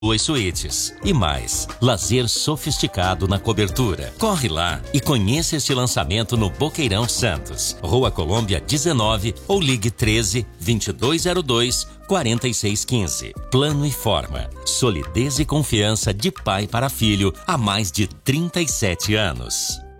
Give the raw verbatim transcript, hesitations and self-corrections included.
Duas suítes e mais, lazer sofisticado na cobertura. Corre lá e conheça este lançamento no Boqueirão Santos, Rua Colômbia dezenove ou ligue treze, vinte e dois zero dois, quarenta e seis quinze. Plano e Forma, solidez e confiança de pai para filho há mais de trinta e sete anos.